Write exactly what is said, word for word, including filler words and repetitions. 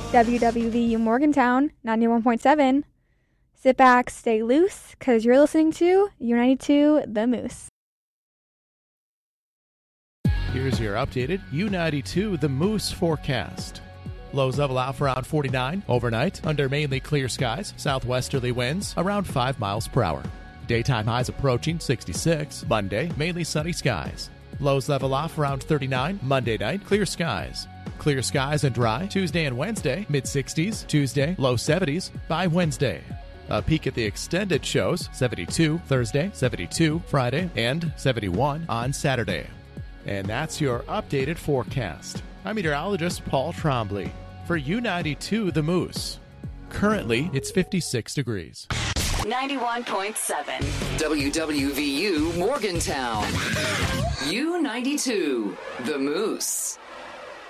W W V U Morgantown, ninety-one point seven. Sit back, stay loose, because you're listening to U ninety-two The Moose. Here's your updated U ninety-two The Moose forecast. Lows level out for around forty-nine overnight under mainly clear skies, southwesterly winds around five miles per hour. Daytime highs approaching sixty-six. Monday, mainly sunny skies. Lows level off around thirty-nine. Monday night, clear skies. Clear skies and dry Tuesday and Wednesday, mid-sixties. Tuesday, low seventies by Wednesday. A peek at the extended shows, seventy-two Thursday, seventy-two Friday, and seventy-one on Saturday. And that's your updated forecast. I'm meteorologist Paul Trombley for U ninety-two The Moose. Currently, it's fifty-six degrees. ninety-one point seven W W V U Morgantown. U ninety-two The Moose.